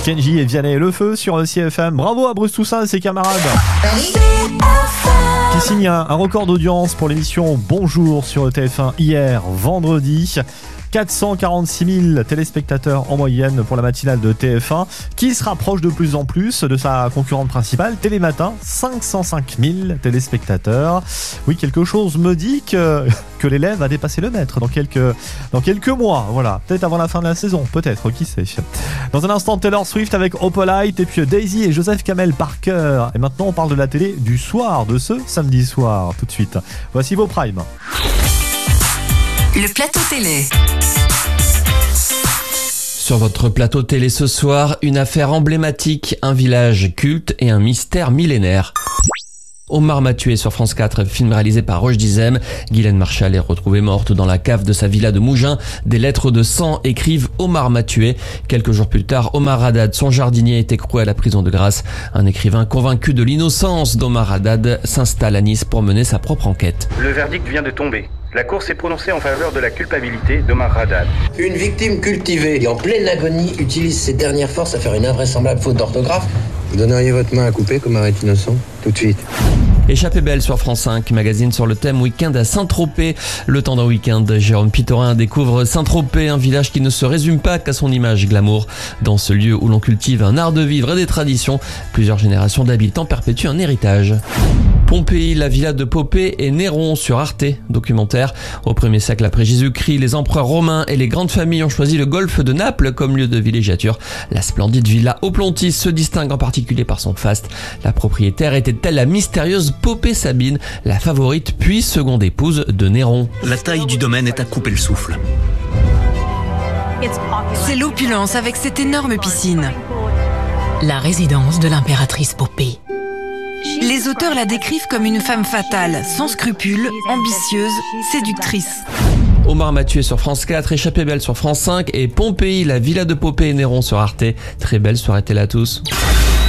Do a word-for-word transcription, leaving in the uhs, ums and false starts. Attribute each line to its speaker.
Speaker 1: Kenji et Vianney Le Feu sur C F M. Bravo à Bruce Toussaint et ses camarades qui signent un, un record d'audience pour l'émission Bonjour sur T F un hier vendredi. quatre cent quarante-six mille téléspectateurs en moyenne pour la matinale de T F un, qui se rapproche de plus en plus de sa concurrente principale, Télématin, cinq cent cinq mille téléspectateurs. Oui, quelque chose me dit que, que l'élève va dépasser le maître dans quelques, dans quelques mois. Voilà, peut-être avant la fin de la saison, peut-être, qui sait. Dans un instant, Taylor Swift avec Opalite et puis Daisy et Joseph Kamel par cœur. Et maintenant, on parle de la télé du soir, de ce samedi soir, tout de suite. Voici vos primes.
Speaker 2: Le plateau télé.
Speaker 3: Sur votre plateau télé ce soir, une affaire emblématique, un village culte et un mystère millénaire. Omar m'a tué sur France quatre, film réalisé par Roche Dizem. Guylaine Marchal est retrouvée morte dans la cave de sa villa de Mougins. Des lettres de sang écrivent Omar m'a tué. Quelques jours plus tard, Omar Haddad, son jardinier, est écroué à la prison de Grasse. Un écrivain convaincu de l'innocence d'Omar Haddad s'installe à Nice pour mener sa propre enquête.
Speaker 4: Le verdict vient de tomber. La Cour s'est prononcée en faveur de la culpabilité d'Omar Haddad.
Speaker 5: Une victime cultivée et en pleine agonie utilise ses dernières forces à faire une invraisemblable faute d'orthographe. Vous donneriez votre main à couper comme arrêt innocent, tout de suite.
Speaker 3: Échappée belle sur France cinq, magazine sur le thème week-end à Saint-Tropez. Le temps d'un week-end, Jérôme Pitorin découvre Saint-Tropez, un village qui ne se résume pas qu'à son image glamour. Dans ce lieu où l'on cultive un art de vivre et des traditions, plusieurs générations d'habitants perpétuent un héritage. Pompéi, la villa de Popée et Néron sur Arte, documentaire. Au premier siècle après Jésus-Christ, les empereurs romains et les grandes familles ont choisi le golfe de Naples comme lieu de villégiature. La splendide villa Oplontis se distingue en particulier par son faste. La propriétaire était-elle la mystérieuse Popée Sabine, la favorite puis seconde épouse de Néron?
Speaker 6: La taille du domaine est à couper le souffle.
Speaker 2: C'est l'opulence avec cette énorme piscine.
Speaker 7: La résidence de l'impératrice Popée.
Speaker 2: Les auteurs la décrivent comme une femme fatale, sans scrupules, ambitieuse, séductrice.
Speaker 3: Omar m'a tué sur France quatre, Échappée belle sur France cinq et Pompéi, la villa de Popée et Néron sur Arte. Très belle soirée télé à tous.